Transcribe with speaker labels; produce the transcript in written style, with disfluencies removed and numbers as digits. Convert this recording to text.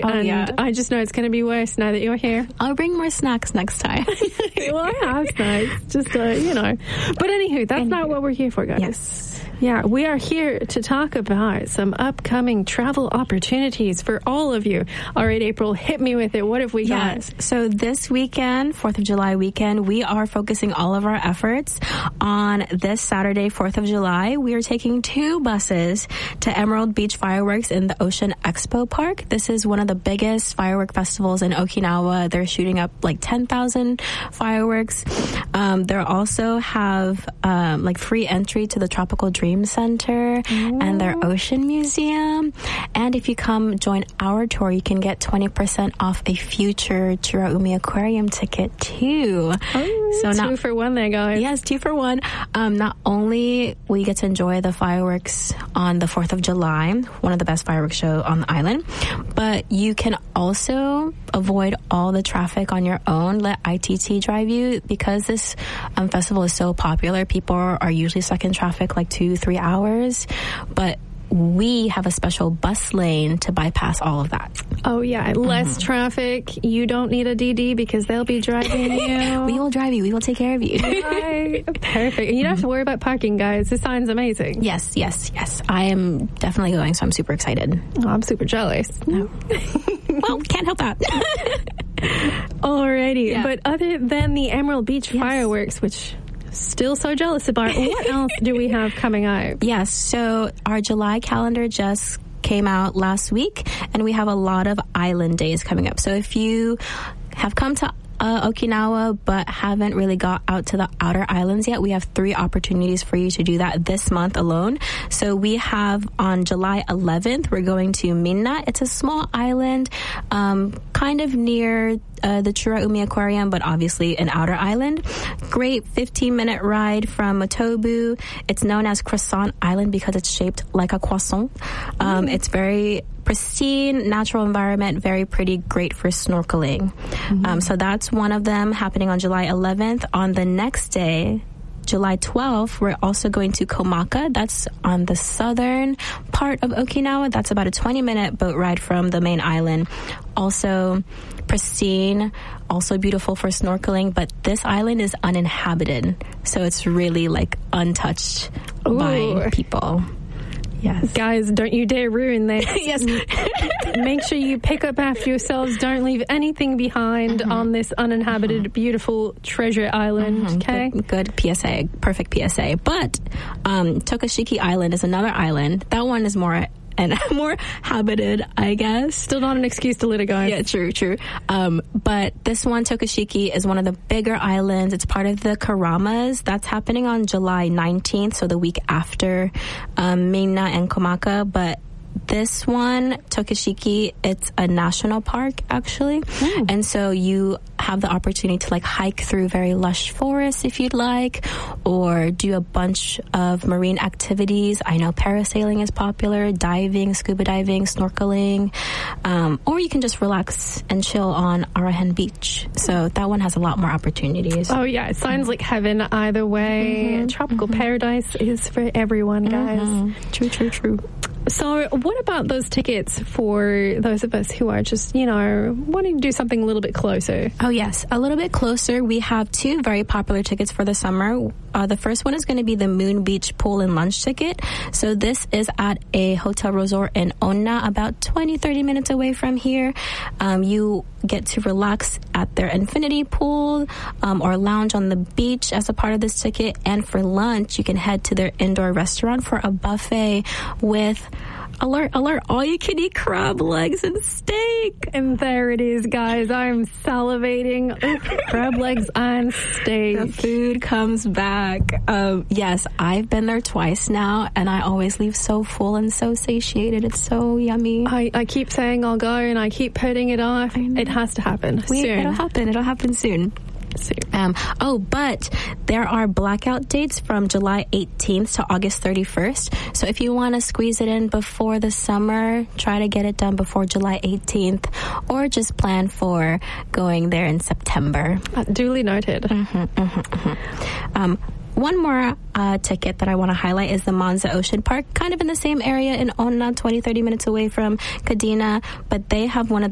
Speaker 1: I just know it's going to be worse now that you're here.
Speaker 2: I'll bring more snacks next time.
Speaker 1: Well, I have snacks, just, you know. But anywho, that's not what we're here for, guys.
Speaker 2: Yes.
Speaker 1: Yeah, we are here to talk about some upcoming travel opportunities for all of you. All right, April, hit me with it. What have we got?
Speaker 2: Yes. So this weekend, 4th of July weekend, we are focusing all of our efforts on this Saturday, 4th of July. We are taking 2 buses to Emerald Beach Fireworks in the Ocean Expo Park. This is one of the biggest firework festivals in Okinawa. They're shooting up like 10,000 fireworks. They also have like free entry to the Tropical Dream Center and their Ocean Museum. And if you come join our tour, you can get 20% off a future Churaumi Aquarium ticket too.
Speaker 1: So 2 for 1 there, guys.
Speaker 2: Yes, 2 for 1. Not only will you get to enjoy the fireworks on the 4th of July, one of the best fireworks show on the island, but you can also avoid all the traffic on your own. Let ITT drive you, because this festival is so popular. People are usually stuck in traffic like 2-3 hours, but we have a special bus lane to bypass all of that.
Speaker 1: Oh, yeah. Less traffic. You don't need a DD because they'll be driving you.
Speaker 2: We will drive you. We will take care of you.
Speaker 1: Right. Perfect. You don't have to worry about parking, guys. This sounds amazing.
Speaker 2: Yes. I am definitely going, so I'm super excited.
Speaker 1: Oh, I'm super jealous.
Speaker 2: No. Well, can't help that.
Speaker 1: Alrighty. Yeah. But other than the Emerald Beach fireworks, which... still so jealous about. What else do we have coming out?
Speaker 2: Yes, so our July calendar just came out last week, and we have a lot of island days coming up. So if you have come to Okinawa but haven't really got out to the outer islands yet, we have 3 opportunities for you to do that this month alone. So we have on July 11th, we're going to Minna. It's a small island, kind of near the Churaumi Aquarium, but obviously an outer island. Great 15-minute ride from Motobu. It's known as Croissant Island because it's shaped like a croissant. It's very pristine, natural environment, very pretty, great for snorkeling. So that's one of them happening on July 11th. On the next day, July 12th, we're also going to Komaka. That's on the southern part of Okinawa. That's about a 20-minute boat ride from the main island. Also pristine, also beautiful for snorkeling, but this island is uninhabited. So it's really like untouched by people. Yes.
Speaker 1: Guys, don't you dare ruin this.
Speaker 2: Yes.
Speaker 1: Make sure you pick up after yourselves. Don't leave anything behind on this uninhabited, beautiful treasure island. Okay?
Speaker 2: Good PSA. Perfect PSA. But Tokushiki Island is another island. That one is more habited, I guess.
Speaker 1: Still not an excuse to litter, guys.
Speaker 2: Yeah, true. But this one, Tokushiki, is one of the bigger islands. It's part of the Karamas. That's happening on July 19th, so the week after Minna and Komaka. But this one, Tokushiki, it's a national park, actually. And so you have the opportunity to like hike through very lush forests if you'd like, or do a bunch of marine activities. I know parasailing is popular, diving, scuba diving, snorkeling, or you can just relax and chill on Arahan Beach. So that one has a lot more opportunities.
Speaker 1: Oh yeah, it sounds like heaven either way. Tropical paradise is for everyone, guys.
Speaker 2: True.
Speaker 1: So what about those tickets for those of us who are just, wanting to do something a little bit closer?
Speaker 2: Oh, yes. A little bit closer. We have 2 very popular tickets for the summer. The first one is going to be the Moon Beach Pool and Lunch ticket. So this is at a hotel resort in Onna, about 20-30 minutes away from here. You get to relax at their infinity pool or lounge on the beach as a part of this ticket. And for lunch, you can head to their indoor restaurant for a buffet with alert, all you can eat crab legs and steak.
Speaker 1: And there it is, guys. I'm salivating. Crab legs and steak.
Speaker 2: The food comes back. Yes, I've been there twice now, and I always leave so full and so satiated. It's so yummy.
Speaker 1: I keep saying I'll go, and I keep putting it off. It has to happen soon.
Speaker 2: It'll happen soon. But there are blackout dates from July 18th to August 31st. So if you want to squeeze it in before the summer, try to get it done before July 18th, or just plan for going there in September.
Speaker 1: Duly noted.
Speaker 2: One more ticket that I want to highlight is the Monza Ocean Park, kind of in the same area in Onna, 20-30 minutes away from Kadena, but they have one of